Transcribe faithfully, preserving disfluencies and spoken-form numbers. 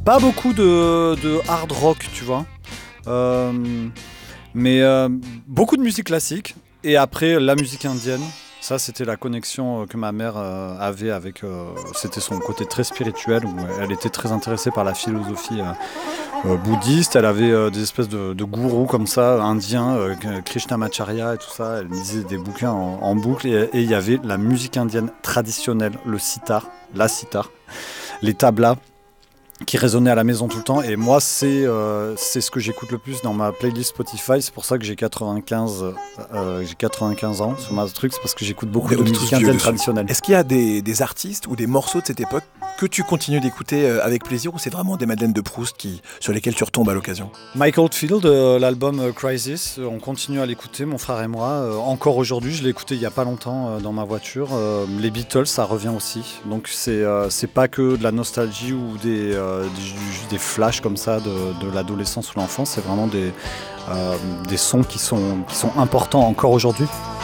pas beaucoup de, de hard rock, tu vois. Euh, mais euh, beaucoup de musique classique. Et après, la musique indienne. Ça, c'était la connexion que ma mère euh, avait avec... Euh, c'était son côté très spirituel, où elle était très intéressée par la philosophie euh, euh, bouddhiste. Elle avait euh, des espèces de, de gourous comme ça, indiens, euh, Krishnamacharya et tout ça. Elle lisait des bouquins en, en boucle. Et il y avait la musique indienne traditionnelle, le sitar, la sitar, les tablas, qui résonnait à la maison tout le temps, et moi c'est euh, c'est ce que j'écoute le plus dans ma playlist Spotify. C'est pour ça que j'ai quatre-vingt-quinze euh, j'ai quatre-vingt-quinze ans sur ma truc, c'est parce que j'écoute beaucoup de musique indienne traditionnelle. Est-ce qu'il y a des, des artistes ou des morceaux de cette époque que tu continues d'écouter avec plaisir, ou c'est vraiment des Madeleines de Proust qui, sur lesquelles tu retombes à l'occasion? Mike Oldfield, euh, l'album euh, Crisis, on continue à l'écouter, mon frère et moi, euh, encore aujourd'hui. Je l'ai écouté il y a pas longtemps euh, dans ma voiture. Euh, les Beatles, ça revient aussi, donc c'est euh, c'est pas que de la nostalgie ou des euh, Des, des flashs comme ça de, de l'adolescence ou l'enfance, c'est vraiment des, euh, des sons qui sont, qui sont importants encore aujourd'hui.